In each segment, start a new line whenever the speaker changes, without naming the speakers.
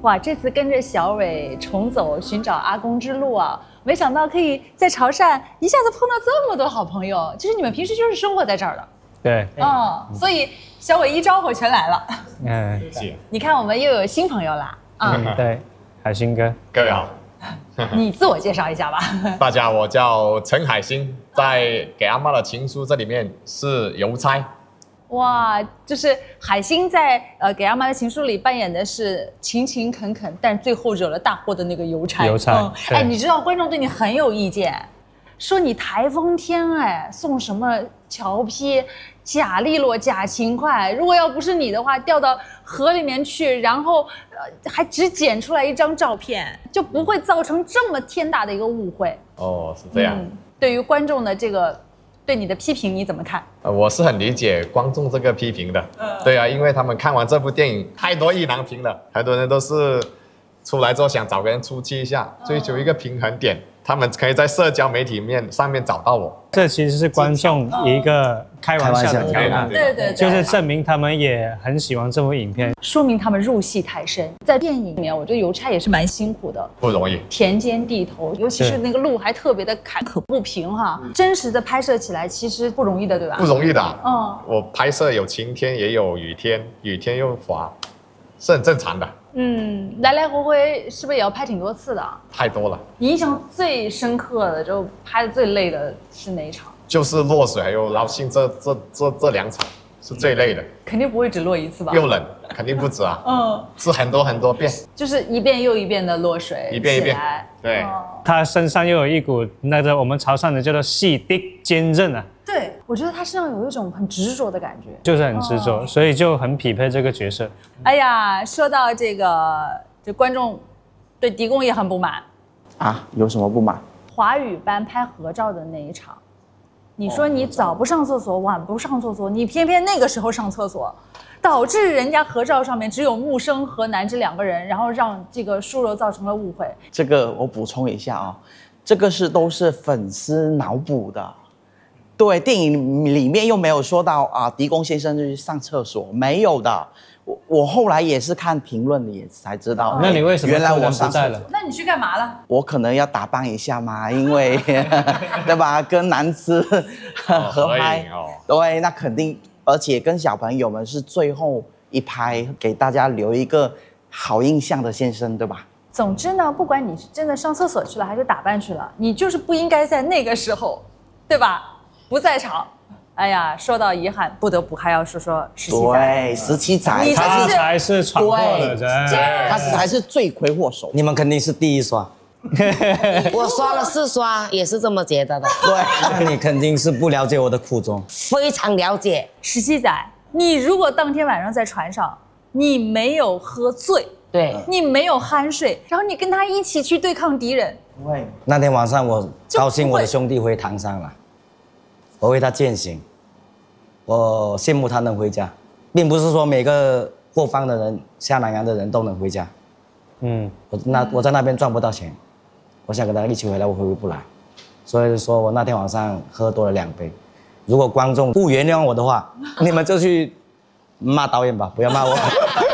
哇，这次跟着小伟重走寻找阿公之路啊，没想到可以在潮汕一下子碰到这么多好朋友。其实你们平时就是生活在这儿的。
对。
所以小伟一招呼全来了。
是。
你看我们又有新朋友啦。
对，海星哥。
各位好。
你自我介绍一下吧。
大家，我叫陈海星，在《给阿妈的情书》这里面是邮差。
哇，就是海星在给阿妈的情书里扮演的是勤勤恳恳，但最后惹了大祸的那个邮差。哎，你知道观众对你很有意见，说你台风天送什么侨批假利落假勤快，如果要不是你的话，掉到河里面去，然后还只剪出来一张照片，就不会造成这么天大的一个误会。
哦，是这样。
对于观众的这个对你的批评你怎么看？
我是很理解观众这个批评的。对啊，因为他们看完这部电影，太多意难平了，很多人都是出来之后想找个人出气一下，追求一个平衡点。他们可以在社交媒体上面找到我。这
其实是观众一个开玩笑的调侃，
对，
就是证明他们也很喜欢这部影片，
说明他们入戏太深。在电影里面，我觉得邮差也是蛮辛苦的，
不容易，
田间地头，尤其是那个路还特别的坎坷不平哈。真实的拍摄起来其实不容易的，对吧？
不容易的。我拍摄有晴天也有雨天，雨天又滑，是很正常的。
来来回回是不是也要拍挺多次的？
太多了。
你印象最深刻的，就拍的最累的是哪一场？
就是落水还有捞信这两场是最累的。
肯定不会只落一次吧？
又冷，肯定不止啊。是很多遍。就是
一遍又一遍的落水，
一遍一遍。对。
他身上又有一股那个我们潮汕的叫做细滴坚韧啊。
对，我觉得他身上有一种很执着的感觉，
就是很执着，所以就很匹配这个角色。
哎呀，说到这观众对狄公也很不满
啊，有什么不满？
华语班拍合照的那一场，你说你早不上厕所，晚不上厕所，你偏偏那个时候上厕所，导致人家合照上面只有木生和南芝两个人，然后让这个书柔造成了误会。
这个我补充一下啊，这个都是粉丝脑补的。对，电影里面又没有说到狄公先生去上厕所，没有的。我后来也是看评论也才知道。
那你为什么
原来我上
在了？
那你去干嘛了？
我可能要打扮一下嘛，因为对吧，跟男子合拍，对，那肯定，而且跟小朋友们是最后一拍，给大家留一个好印象的先生，对吧？
总之呢，不管你是真的上厕所去了还是打扮去了，你就是不应该在那个时候，对吧？不在场。哎呀，说到遗憾，不得不还要说17载。
对，17载，
他才是闯祸的人，
他才是罪魁祸首。
你们肯定是第一刷，我刷了4刷，也是这么觉得的。
对，
那你肯定是不了解我的苦衷。非常了解。
17载，你如果当天晚上在船上，你没有喝醉，
对，
你没有酣睡，然后你跟他一起去对抗敌人，
对。
那天晚上我高兴我的兄弟回唐山了。我为他践行，我羡慕他能回家，并不是说每个过方的人、下南洋的人都能回家。我在那边赚不到钱，我想跟他一起回来，我回不来，所以说我那天晚上喝多了2杯。如果观众不原谅我的话，你们就去骂导演吧，不要骂我。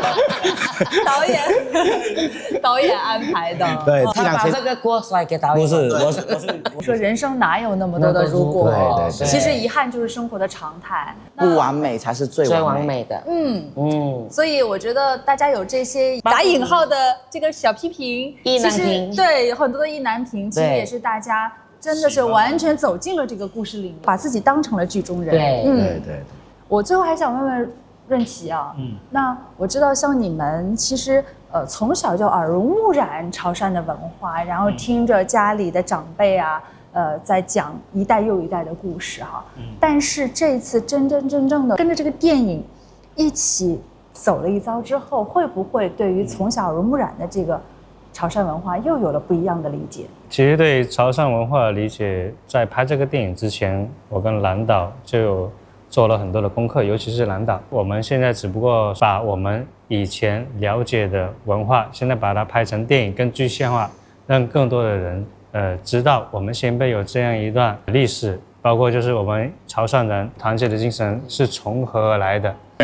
导演安排的。
对，他把这个锅甩给导演。不是，
我说人生哪有那么多的如果？
对，
其实遗憾就是生活的常态，
不完美才是最完美
的。
所以我觉得大家有这些打引号的这个小批评，
意难平，
对，有很多的意难平，其实也是大家真的是完全走进了这个故事里面，把自己当成了剧中人。
对。
我最后还想问问润琪啊，那我知道像你们其实从小就耳濡目染潮汕的文化，然后听着家里的长辈啊，在讲一代又一代的故事哈。但是这次真正的跟着这个电影一起走了一遭之后，会不会对于从小耳濡目染的这个潮汕文化又有了不一样的理解？
其实对潮汕文化的理解，在拍这个电影之前，我跟蓝导就有做了很多的功课，尤其是蓝导。我们现在只不过把我们以前了解的文化，现在把它拍成电影，更具象化，让更多的人知道我们先辈有这样一段历史，包括就是我们潮汕人团结的精神是从何而来的。